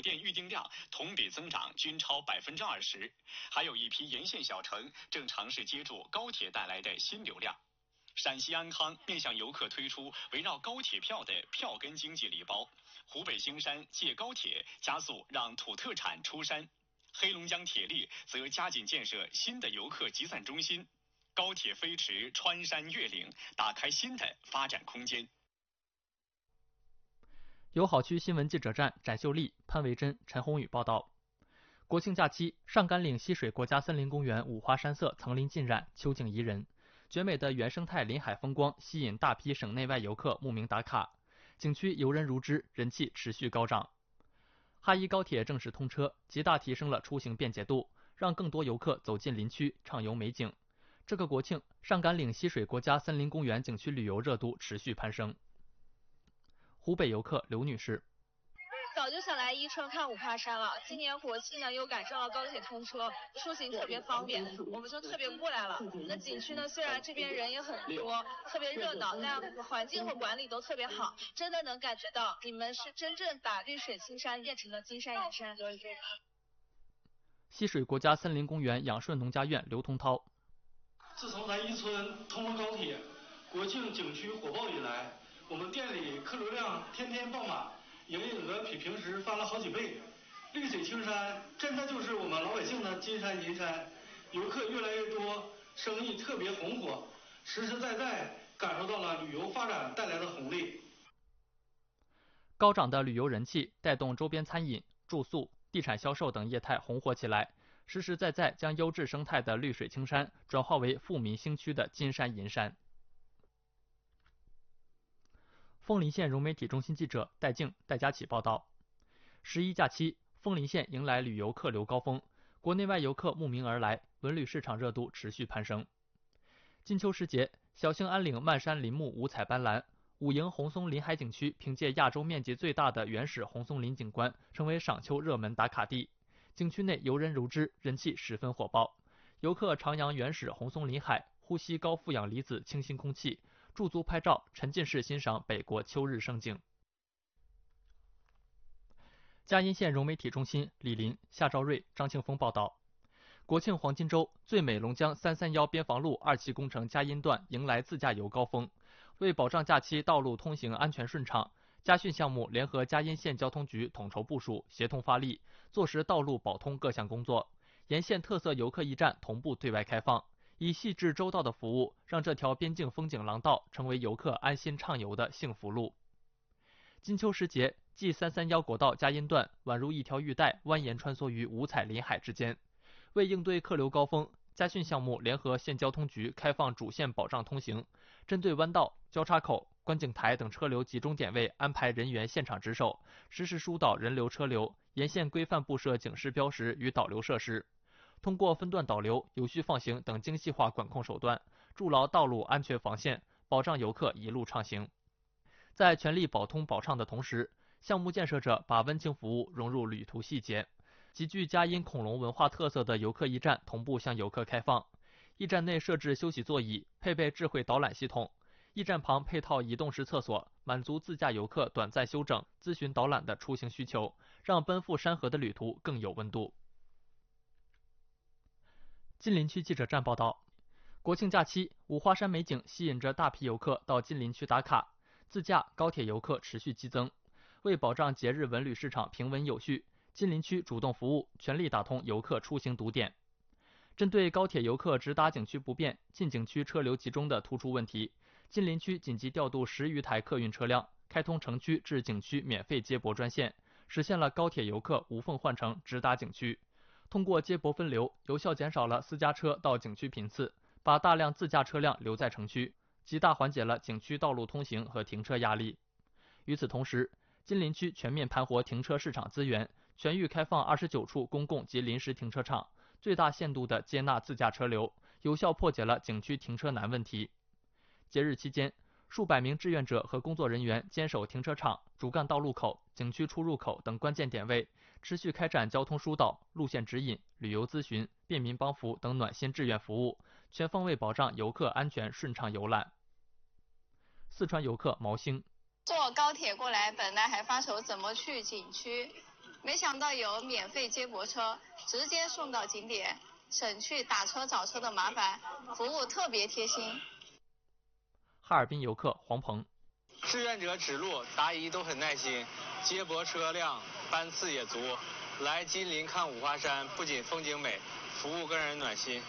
店预订量同比增长均超20%，还有一批沿线小城正尝试接住高铁带来的新流量。陕西安康面向游客推出围绕高铁票的票根经济礼包，湖北兴山借高铁加速让土特产出山，黑龙江铁力则加紧建设新的游客集散中心，高铁飞驰穿山越岭，打开新的发展空间。 友好区新闻记者站展秀丽、潘维珍、陈宏宇报道。国庆假期，上甘岭溪水国家森林公园五花山色层林尽染，秋景宜人，绝美的原生态林海风光吸引大批省内外游客慕名打卡，景区游人如织，人气持续高涨。哈一高铁正式通车，极大提升了出行便捷度，让更多游客走进林区畅游美景。这个国庆，上甘岭溪水国家森林公园景区旅游热度持续攀升。湖北游客刘女士： 早就想来伊春看五花山了，今年国庆呢又赶上了高铁通车，出行特别方便，我们就特别过来了。那景区呢，虽然这边人也很多，特别热闹，但环境和管理都特别好，真的能感觉到你们是真正把绿水青山变成了金山银山。 溪水国家森林公园养顺农家院刘通涛： 自从咱伊春通了高铁，国庆景区火爆以来，我们店里客流量天天爆满，营业额比平时翻了好几倍。绿水青山真的就是我们老百姓的金山银山，游客越来越多，生意特别红火，实实在在感受到了旅游发展带来的红利。 高涨的旅游人气带动周边餐饮、住宿、地产销售等业态红火起来，实实在在将优质生态的绿水青山转化为富民兴区的金山银山。枫林县融媒体中心记者戴静、戴佳琪报道。11假期，枫林县迎来旅游客流高峰，国内外游客慕名而来，文旅市场热度持续攀升。金秋时节，小兴安岭漫山林木五彩斑斓，武营红松林海景区凭借亚洲面积最大的原始红松林景观，成为赏秋热门打卡地。景区内游人如织，人气十分火爆。游客徜徉原始红松林海，呼吸高负氧离子清新空气，驻足拍照，沉浸式欣赏北国秋日盛景。嘉荫县融媒体中心李林、夏兆瑞、张庆峰报道。国庆黄金周，最美龙江331边防路2期工程嘉荫段迎来自驾游高峰。为保障假期道路通行安全顺畅，嘉训项目联合嘉荫县交通局统筹部署，协同发力，做实道路保通各项工作。沿线特色游客驿站同步对外开放，以细致周到的服务，让这条边境风景廊道成为游客安心畅游的幸福路。金秋时节，G331国道嘉荫段宛如一条玉带，蜿蜒穿梭于五彩林海之间。为应对客流高峰，嘉训项目联合县交通局开放主线保障通行，针对弯道、交叉口、观景台等车流集中点位安排人员现场值守，实时疏导人流车流，沿线规范布设警示标识与导流设施。通过分段导流、有序放行等精细化管控手段，筑牢道路安全防线，保障游客一路畅行。在全力保通保畅的同时，项目建设者把温情服务融入旅途细节。极具嘉荫恐龙文化特色的游客驿站同步向游客开放，驿站内设置休息座椅，配备智慧导览系统，驿站旁配套移动式厕所，满足自驾游客短暂休整、咨询导览的出行需求，让奔赴山河的旅途更有温度。金陵区记者站报道，国庆假期，五花山美景吸引着大批游客到金陵区打卡，自驾、高铁游客持续激增。为保障节日文旅市场平稳有序，金陵区主动服务，全力打通游客出行堵点。针对高铁游客直达景区不便、进景区车流集中的突出问题，金陵区紧急调度10余台客运车辆，开通城区至景区免费接驳专线，实现了高铁游客无缝换乘直达景区。通过接驳分流，有效减少了私家车到景区频次，把大量自驾车辆留在城区，极大缓解了景区道路通行和停车压力。与此同时，金陵区全面盘活停车市场资源，全域开放29处公共及临时停车场，最大限度地接纳自驾车流，有效破解了景区停车难问题。节日期间，数百名志愿者和工作人员坚守停车场、主干道路口、景区出入口等关键点位，持续开展交通疏导、路线指引、旅游咨询、便民帮扶等暖心志愿服务，全方位保障游客安全顺畅游览。四川游客毛兴： 坐高铁过来，本来还发愁怎么去景区， 没想到有免费接驳车，直接送到景点，省去打车找车的麻烦，服务特别贴心。 哈尔滨游客黄鹏， 志愿者指路答疑都很耐心，接驳车辆班次也足。来金陵看五华山，不仅风景美，服务更让人暖心。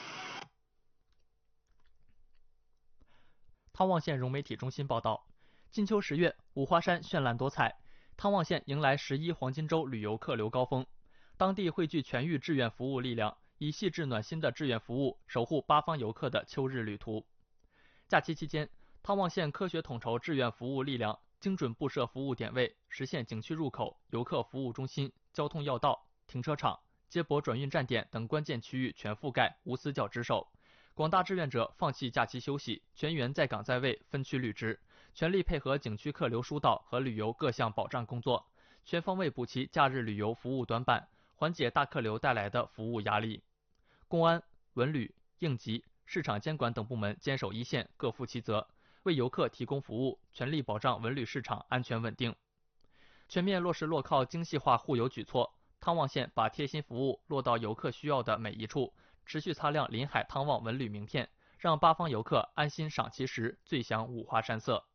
汤旺县融媒体中心报道，金秋10月，五华山绚烂多彩，汤旺县迎来11黄金周旅游客流高峰。当地汇聚全域志愿服务力量，以细致暖心的志愿服务守护八方游客的秋日旅途。假期期间，汤旺县科学统筹志愿服务力量，精准布设服务点位，实现景区入口、游客服务中心、交通要道、停车场、接驳转运站点等关键区域全覆盖，无死角值守。广大志愿者放弃假期休息，全员在岗在位，分区履职，全力配合景区客流疏导和旅游各项保障工作，全方位补齐假日旅游服务短板，缓解大客流带来的服务压力。公安、文旅、应急、市场监管等部门坚守一线，各负其责，为游客提供服务，全力保障文旅市场安全稳定。全面落实落靠精细化护游举措，汤旺县把贴心服务落到游客需要的每一处，持续擦亮临海汤旺文旅名片，让八方游客安心赏其实，醉享五华山色。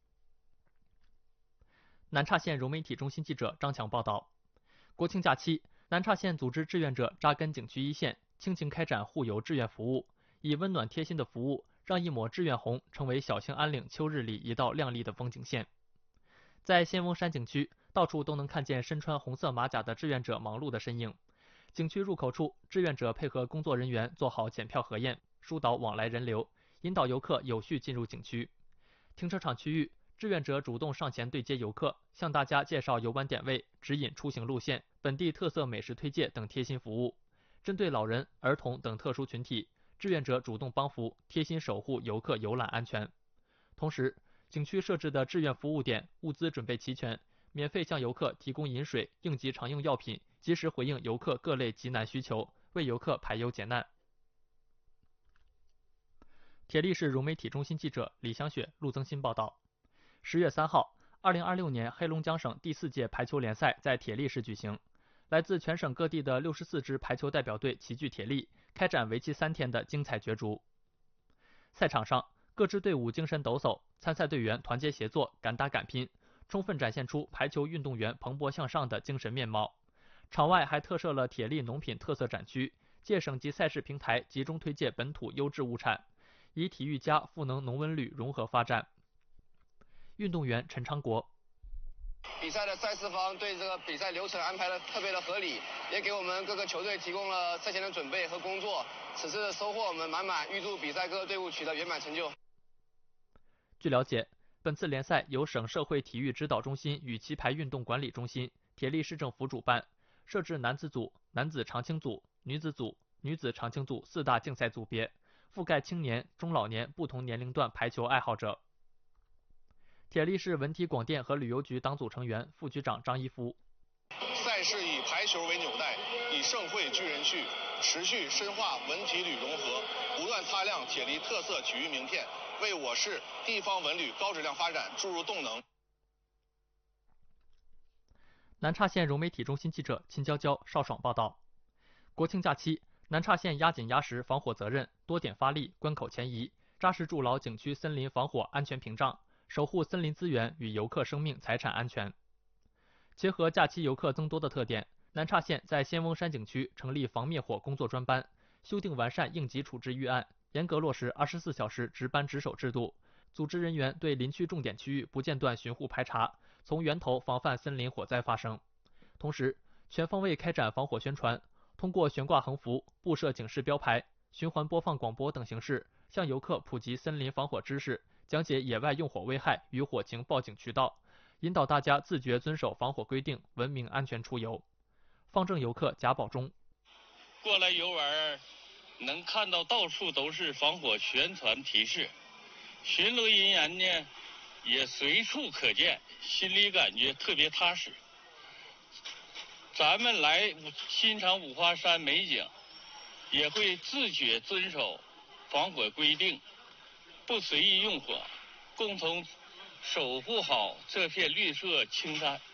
南岔县融媒体中心记者张强报道，国庆假期，南岔县组织志愿者扎根景区一线，倾情开展护游志愿服务，以温暖贴心的服务，让一抹志愿红成为小兴安岭秋日里一道亮丽的风景线。在仙翁山景区，到处都能看见身穿红色马甲的志愿者忙碌的身影。景区入口处，志愿者配合工作人员做好检票核验，疏导往来人流，引导游客有序进入景区。停车场区域，志愿者主动上前对接游客，向大家介绍游玩点位、指引出行路线、本地特色美食推介等贴心服务。针对老人、儿童等特殊群体，志愿者主动帮扶，贴心守护游客游览安全。同时，景区设置的志愿服务点物资准备齐全，免费向游客提供饮水、应急常用药品，及时回应游客各类急难需求，为游客排忧解难。铁力市融媒体中心记者李香雪、陆增新报道，10月3号，2026年黑龙江省第4届排球联赛在铁力市举行，来自全省各地的64支排球代表队齐聚铁力，开展为期3天的精彩角逐。赛场上，各支队伍精神抖擞，参赛队员团结协作，敢打敢拼，充分展现出排球运动员蓬勃向上的精神面貌。场外还特设了铁力农品特色展区，借省级赛事平台集中推介本土优质物产，以体育加赋能农文旅融合发展。运动员陈昌国， 比赛的赛事方对这个比赛流程安排的特别的合理，也给我们各个球队提供了赛前的准备和工作，此次的收获我们满满，预祝比赛各个队伍取得圆满成就。 据了解，本次联赛由省社会体育指导中心与棋牌运动管理中心、铁力市政府主办，设置男子组、男子长青组、女子组、女子长青组4大竞赛组别，覆盖青年、中老年不同年龄段排球爱好者。铁力市文体广电和旅游局党组成员、副局长张一夫。 赛事以排球为纽带，以盛会聚人趣，持续深化文体旅融合，不断擦亮铁力特色体育名片，为我市地方文旅高质量发展注入动能。 南岔县融媒体中心记者秦娇娇、邵爽报道，国庆假期，南岔县压紧压实防火责任，多点发力，关口前移，扎实筑牢景区森林防火安全屏障，守护森林资源与游客生命财产安全。结合假期游客增多的特点，南岔县在仙翁山景区成立防灭火工作专班，修订完善应急处置预案，严格落实24小时值班值守制度，组织人员对林区重点区域不间断巡护排查，从源头防范森林火灾发生。同时，全方位开展防火宣传，通过悬挂横幅、布设警示标牌、循环播放广播等形式，向游客普及森林防火知识，讲解野外用火危害与火情报警渠道，引导大家自觉遵守防火规定，文明安全出游。方正游客贾宝忠， 过来游玩能看到到处都是防火宣传提示，巡逻人员呢也随处可见，心里感觉特别踏实。咱们来欣赏五华山美景，也会自觉遵守防火规定，不随意用火，共同守护好这片绿色青山。